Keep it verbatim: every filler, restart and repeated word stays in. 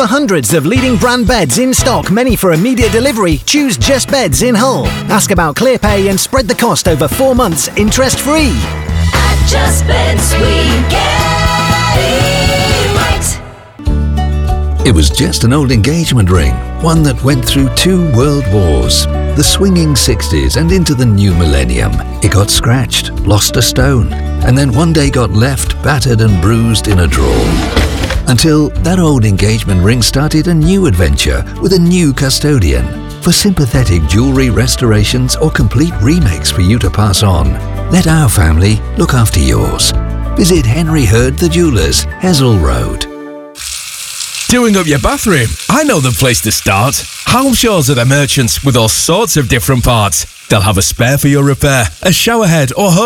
For hundreds of leading brand beds in stock, many for immediate delivery, choose Just Beds in Hull. Ask about ClearPay and spread the cost over four months interest-free. At Just Beds we get it right. It was just an old engagement ring, one that went through two world wars. The swinging sixties and into the new millennium. It got scratched, lost a stone, and then one day got left battered and bruised in a drawer. Until that old engagement ring started a new adventure with a new custodian. For sympathetic jewellery restorations or complete remakes for you to pass on, let our family look after yours. Visit Henry Hurd the Jewellers, Hessel Road. Doing up your bathroom? I know the place to start. Homeshaws are the merchants with all sorts of different parts. They'll have a spare for your repair, a shower head or hose